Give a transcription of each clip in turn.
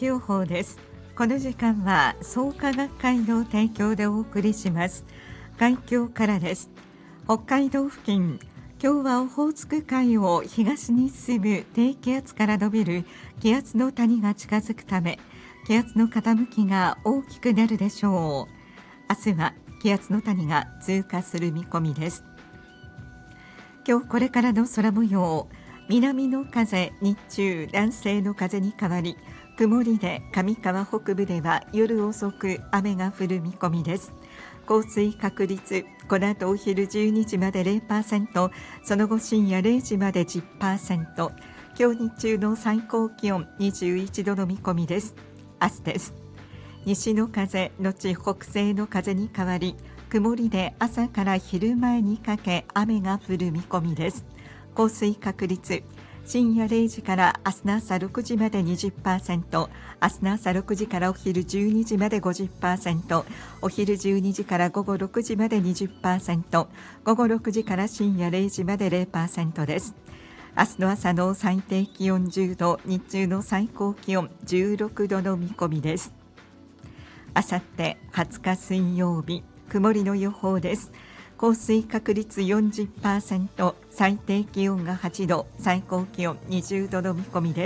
気予報です。この時間は創価学会の提供でお送りします。海峡からです。北海道付近、今日はオホーツク海を東に進む低気圧から伸びる気圧の谷が近づくため、気圧の傾きが大きくなるでしょう。明日は気圧の谷が通過する見込みです。今日これからの空模様、南の風、日中南西の風に変わり、曇りで上川北部では夜遅く雨が降る見込みです。降水確率、この後お昼12時まで 0%、 その後深夜0時まで 10%。 今日日中の最高気温21度の見込みです。明日です。西の風のち北西の風に変わり、曇りで朝から昼前にかけ雨が降る見込みです。降水確率、深夜0時から明日の朝6時まで 20%、 明日の朝6時からお昼12時まで 50%、 お昼12時から午後6時まで 20%、 午後6時から深夜0時まで 0% です。明日の朝の最低気温10度、日中の最高気温16度の見込みです。あさって20日水曜日、曇りの予報です。降水確率 40%、 最低気温が8度、最高気温20度の見込みです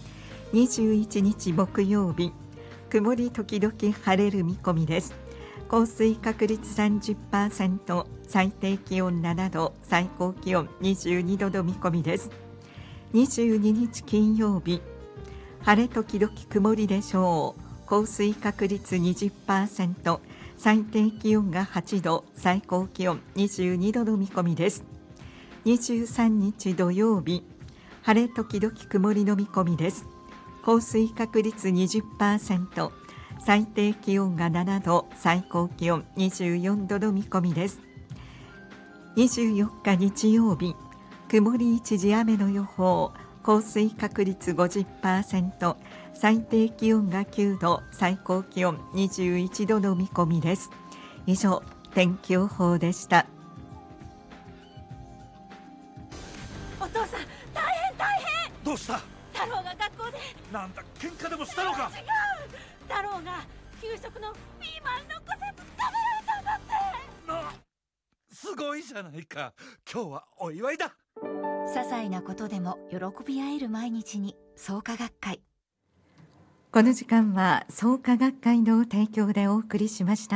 。21日木曜日、曇り時々晴れる見込みです。降水確率 30%、 最低気温7度、最高気温22度の見込みです。22日金曜日、晴れ時々曇りでしょう。降水確率 20%、最低気温が8度、最高気温22度の見込みです。23日土曜日、晴れ時々曇りの見込みです。降水確率 20%、最低気温が7度、最高気温24度の見込みです。24日日曜日、曇り一時雨の予報、降水確率 50%、最低気温が9度、最高気温21度の見込みです。以上、天気予報でした。 お父さん、大変。 どうした？ 太郎が学校で。 なんだ、喧嘩でもしたのか？ 違う、太郎が給食のピーマンのこせつ食べられたんだって。 すごいじゃないか。今日はお祝いだ。 些細なことでも喜び合える毎日に、創価学会。 この時間は創価学会の提供でお送りしました。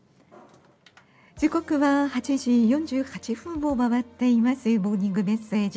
時刻は8時48分を回っています。モーニングメッセージ